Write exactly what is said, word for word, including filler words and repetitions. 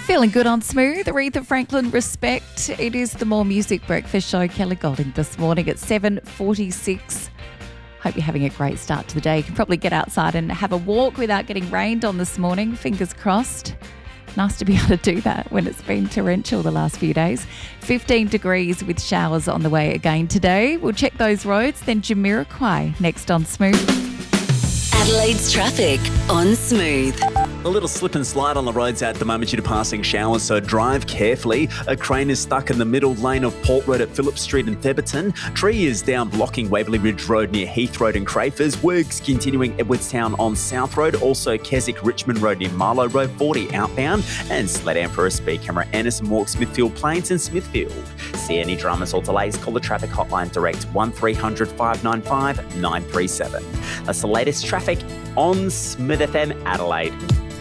Feeling good on Smooth. Aretha Franklin, Respect. It is the More Music Breakfast Show. Kelly Golding this morning at seven forty-six. Hope you're having a great start to the day. You can probably get outside and have a walk without getting rained on this morning. Fingers crossed. Nice to be able to do that when it's been torrential the last few days. fifteen degrees with showers on the way again today. We'll check those roads. Then Jamiroquai next on Smooth. Adelaide's traffic on Smooth. A little slip and slide on the roads at the moment due to passing showers, so drive carefully. A crane is stuck in the middle lane of Port Road at Phillip Street in Theberton. Tree is down blocking Waverley Ridge Road near Heath Road and Crafers. Works continuing Edwardstown on South Road. Also Keswick Richmond Road near Marlow Road, forty outbound. And Sledam for a speed camera, Anderson Walk, Smithfield Plains and Smithfield. See any dramas or delays, call the traffic hotline direct one three hundred five nine five nine three seven. That's the latest traffic on Smooth F M Adelaide.